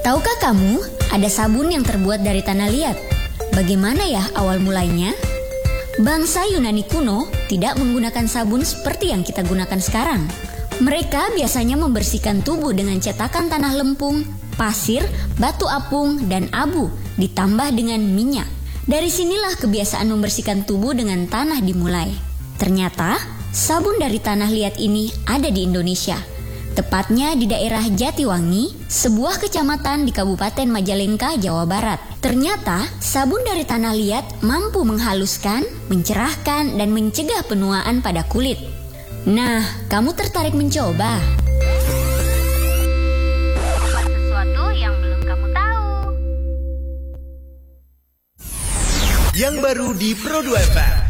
Tahukah kamu, ada sabun yang terbuat dari tanah liat? Bagaimana ya awal mulainya? Bangsa Yunani kuno tidak menggunakan sabun seperti yang kita gunakan sekarang. Mereka biasanya membersihkan tubuh dengan cetakan tanah lempung, pasir, batu apung, dan abu, ditambah dengan minyak. Dari sinilah kebiasaan membersihkan tubuh dengan tanah dimulai. Ternyata, sabun dari tanah liat ini ada di Indonesia. Tepatnya di daerah Jatiwangi, sebuah kecamatan di Kabupaten Majalengka, Jawa Barat. Ternyata, sabun dari tanah liat mampu menghaluskan, mencerahkan, dan mencegah penuaan pada kulit. Nah, kamu tertarik mencoba? Sesuatu yang belum kamu tahu. Yang baru di Pro 2 FM.